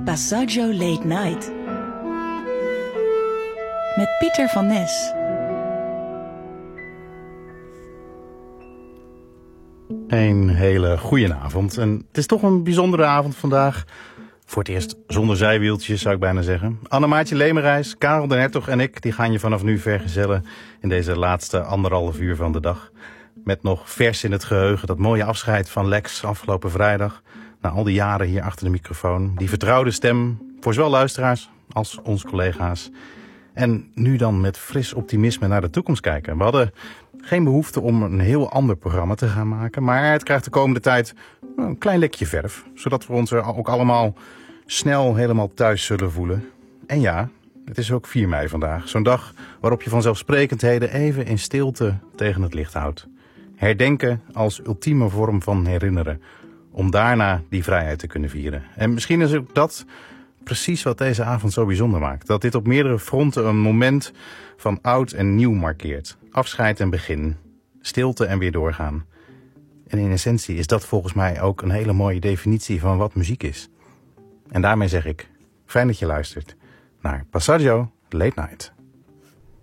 Passaggio Late Night. Met Pieter van Nes. Een hele goeie avond. En het is toch een bijzondere avond vandaag. Voor het eerst zonder zijwieltjes, zou ik bijna zeggen. Annemaatje Lemerijs, Karel den Hertog en ik die gaan je vanaf nu vergezellen in deze laatste 1,5 uur van de dag. Met nog vers in het geheugen dat mooie afscheid van Lex afgelopen vrijdag. Na al die jaren hier achter de microfoon. Die vertrouwde stem voor zowel luisteraars als ons collega's. En nu dan met fris optimisme naar de toekomst kijken. We hadden geen behoefte om een heel ander programma te gaan maken. Maar het krijgt de komende tijd een klein lekje verf. Zodat we ons er ook allemaal snel helemaal thuis zullen voelen. En ja, het is ook 4 mei vandaag. Zo'n dag waarop je vanzelfsprekendheden even in stilte tegen het licht houdt. Herdenken als ultieme vorm van herinneren. Om daarna die vrijheid te kunnen vieren. En misschien is ook dat precies wat deze avond zo bijzonder maakt. Dat dit op meerdere fronten een moment van oud en nieuw markeert. Afscheid en begin. Stilte en weer doorgaan. En in essentie is dat volgens mij ook een hele mooie definitie van wat muziek is. En daarmee zeg ik, fijn dat je luistert naar Passaggio Late Night.